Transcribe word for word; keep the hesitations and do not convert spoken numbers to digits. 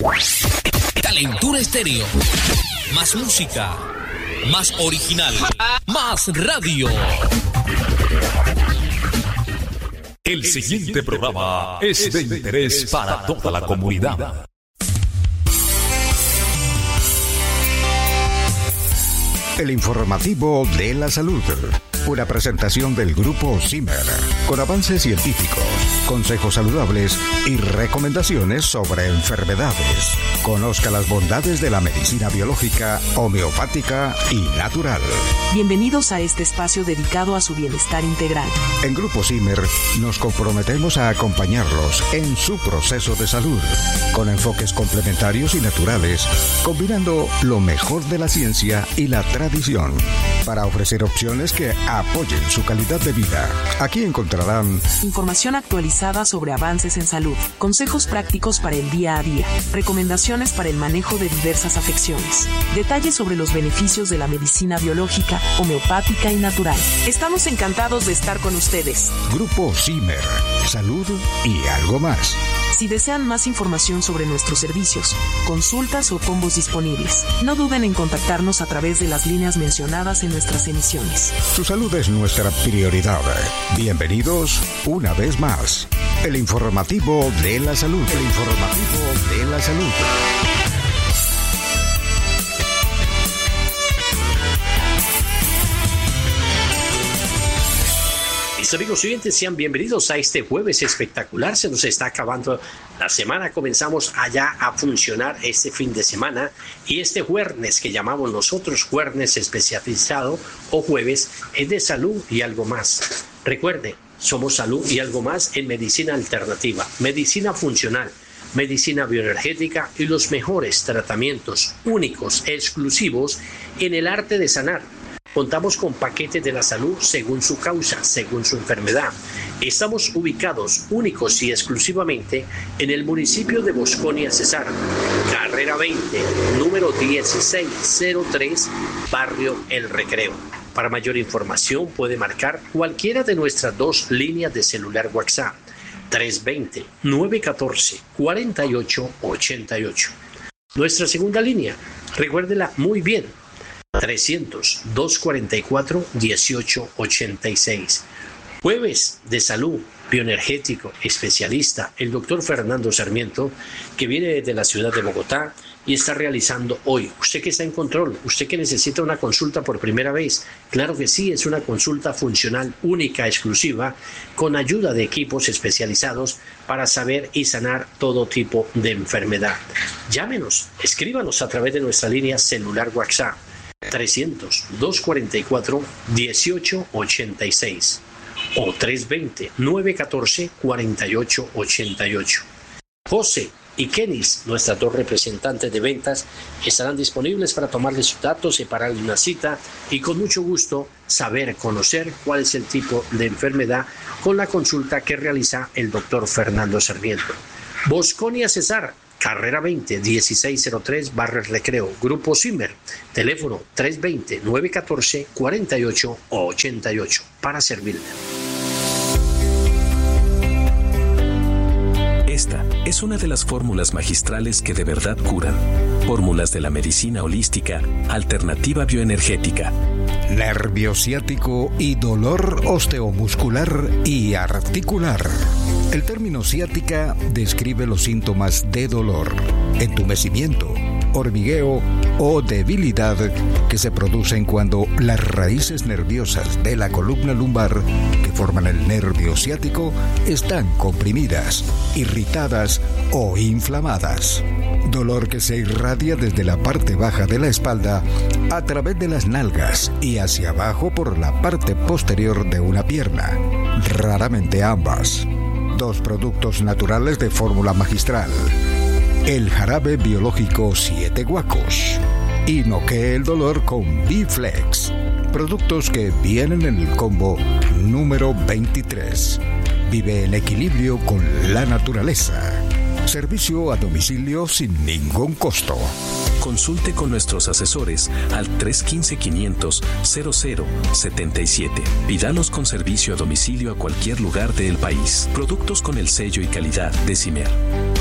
Calentura Estéreo. Más música. Más original. Más radio. El siguiente programa es de interés para toda la comunidad. El informativo de la salud. Una presentación del Grupo Zimmer, con avances científicos, consejos saludables y recomendaciones sobre enfermedades. Conozca las bondades de la medicina biológica, homeopática y natural. Bienvenidos a este espacio dedicado a su bienestar integral. En Grupo Zimmer nos comprometemos a acompañarlos en su proceso de salud, con enfoques complementarios y naturales, combinando lo mejor de la ciencia y la tradición, para ofrecer opciones que apoyen su calidad de vida. Aquí encontrarán información actualizada sobre avances en salud, consejos prácticos para el día a día, recomendaciones para el manejo de diversas afecciones, detalles sobre los beneficios de la medicina biológica, homeopática y natural. Estamos encantados de estar con ustedes. Grupo Zimmer, salud y algo más. Si desean más información sobre nuestros servicios, consultas o combos disponibles, no duden en contactarnos a través de las líneas mencionadas en nuestras emisiones. Su salud es nuestra prioridad. Bienvenidos una vez más. El informativo de la salud. El informativo de la salud. Mis amigos oyentes, sean bienvenidos a este jueves espectacular. Se nos está acabando la semana. Comenzamos allá a funcionar este fin de semana. Y este jueves que llamamos nosotros jueves especializado o jueves es de salud y algo más. Recuerde, somos salud y algo más en medicina alternativa, medicina funcional, medicina bioenergética y los mejores tratamientos únicos, exclusivos en el arte de sanar. Contamos con paquetes de la salud según su causa, según su enfermedad. Estamos ubicados únicos y exclusivamente en el municipio de Bosconia, Cesar, carrera veinte, número dieciséis cero tres, barrio El Recreo. Para mayor información puede marcar cualquiera de nuestras dos líneas de celular WhatsApp, tres dos cero, nueve uno cuatro, cuatro ocho ocho ocho. Nuestra segunda línea, recuérdela muy bien, trescientos, doscientos cuarenta y cuatro, dieciocho ochenta y seis. Jueves de salud, bioenergético, especialista, el doctor Fernando Sarmiento, que viene desde la ciudad de Bogotá y está realizando hoy. Usted que está en control, usted que necesita una consulta por primera vez, claro que sí, es una consulta funcional única, exclusiva, con ayuda de equipos especializados para saber y sanar todo tipo de enfermedad. Llámenos, escríbanos a través de nuestra línea celular WhatsApp, trescientos, doscientos cuarenta y cuatro, dieciocho ochenta y seis o tres dos cero, nueve uno cuatro, cuatro ocho ocho ocho. José y Kenis, nuestras dos representantes de ventas, estarán disponibles para tomarle sus datos, separarle una cita y con mucho gusto saber, conocer cuál es el tipo de enfermedad con la consulta que realiza el doctor Fernando Sarmiento. Bosconia Cesar, carrera veinte, dieciséis cero tres, barrio El Recreo, Grupo Zimmer, teléfono tres dos cero, nueve uno cuatro, cuatro ocho ocho ocho, para servirle. Esta es una de las fórmulas magistrales que de verdad curan. Fórmulas de la medicina holística, alternativa bioenergética. Nervio ciático y dolor osteomuscular y articular. El término ciática describe los síntomas de dolor, entumecimiento, hormigueo o debilidad que se producen cuando las raíces nerviosas de la columna lumbar que forman el nervio ciático están comprimidas, irritadas o inflamadas. Dolor que se irradia desde la parte baja de la espalda a través de las nalgas y hacia abajo por la parte posterior de una pierna, raramente ambas. Dos productos naturales de fórmula magistral. El jarabe biológico Siete Guacos y noquee el dolor con B-Flex. Productos que vienen en el combo número veintitrés. Vive en equilibrio con la naturaleza. Servicio a domicilio sin ningún costo. Consulte con nuestros asesores al tres uno cinco, quinientos, cero cero siete siete. Pídalos con servicio a domicilio a cualquier lugar del país. Productos con el sello y calidad de Zimmer.